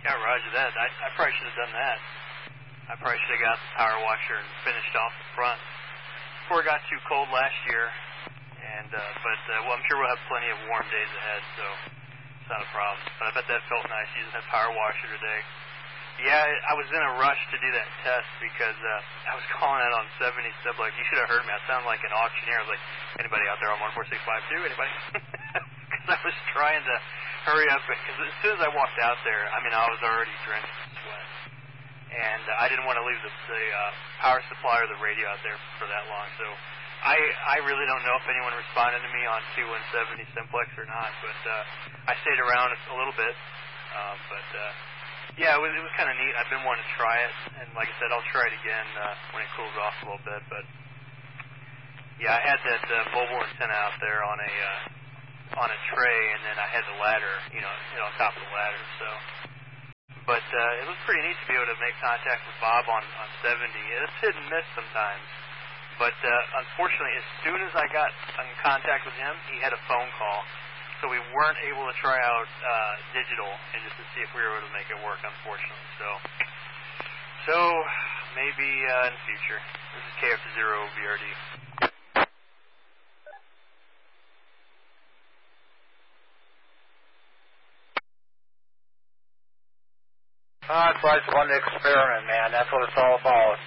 Yeah, roger that. I probably should have done that. I probably should have got the power washer and finished off the front before it got too cold last year. And well, I'm sure we'll have plenty of warm days ahead, so it's not a problem. But I bet that felt nice using that power washer today. Yeah, I was in a rush to do that test because I was calling it on 70 Simplex. You should have heard me. I sounded like an auctioneer. I was like, anybody out there on 14652? Anybody? Because I was trying to hurry up. Because as soon as I walked out there, I mean, I was already drenched in sweat. And I didn't want to leave the power supply or the radio out there for that long. So I really don't know if anyone responded to me on 2170 Simplex or not. But I stayed around a little bit. Yeah, it was kind of neat. I've been wanting to try it, and like I said, I'll try it again when it cools off a little bit. But yeah, I had that mobile antenna out there on a tray, and then I had the ladder, on top of the ladder. So, but it was pretty neat to be able to make contact with Bob on 70. It's hit and miss sometimes, but unfortunately, as soon as I got in contact with him, he had a phone call. So we weren't able to try out digital and just to see if we were able to make it work, unfortunately. So maybe in the future. This is KF0 VRD. It's like fun to experiment, man. That's what it's all about.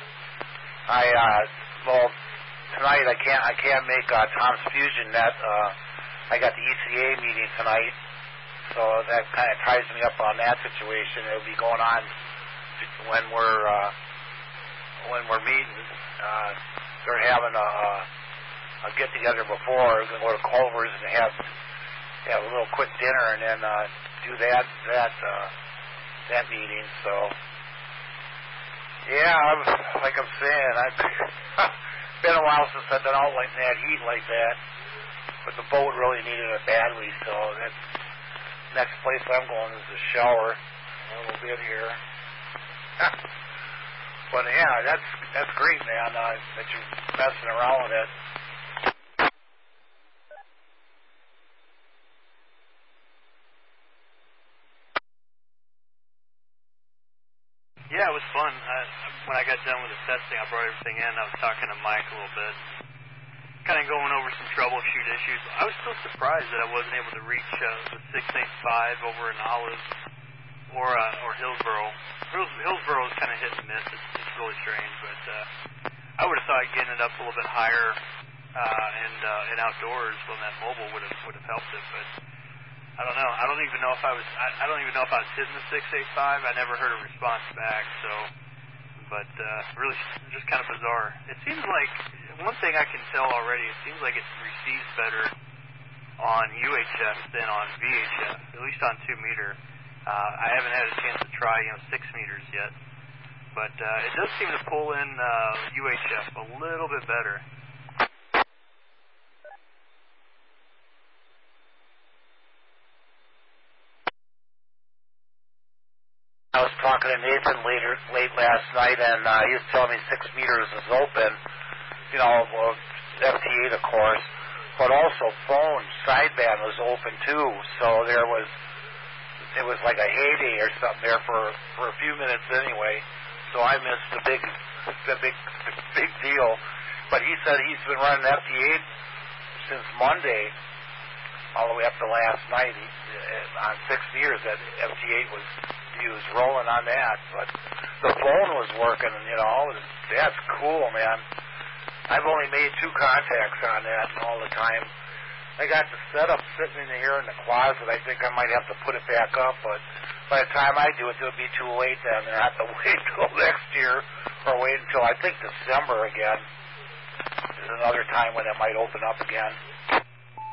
Tonight I can't make Tom's Fusion Net. I got the ECA meeting tonight, so that kind of ties me up on that situation. It'll be going on when we're meeting. They're having a get together before. We're going to go to Culver's and have a little quick dinner and then do that meeting. So yeah, like I'm saying, I've been a while since I've been out like that, heat like that. But the boat really needed it badly, so that's next place I'm going is the shower. A little bit here. But yeah, that's great, man, that you're messing around with it. Yeah, it was fun. When I got done with the testing, I brought everything in. I was talking to Mike a little bit. Kind of going over some troubleshoot issues. I was still surprised that I wasn't able to reach the 685 over in Olive or Hillsboro. Hillsboro is kind of hit and miss. It's really strange, but I would have thought getting it up a little bit higher and outdoors when that mobile would have helped it. But I don't know. I don't even know if I was hitting the 685. I never heard a response back. So, but really just kind of bizarre. It seems like. One thing I can tell already, it seems like it receives better on UHF than on VHF, at least on 2 meter. I haven't had a chance to try, 6 meters yet, but it does seem to pull in UHF a little bit better. I was talking to Nathan late last night, and he was telling me 6 meters is open. FT8 of course, but also phone sideband was open too, so it was like a heyday or something there for a few minutes anyway. So I missed the big deal. But he said he's been running FT8 since Monday all the way up to last night on 6 meters. That FT8 he was rolling on that, but the phone was working, that's cool, man. I've only made 2 contacts on that all the time. I got the setup sitting in here in the closet. I think I might have to put it back up, but by the time I do it, it'll be too late then. I have to wait till next year or wait until I think December again is another time when it might open up again.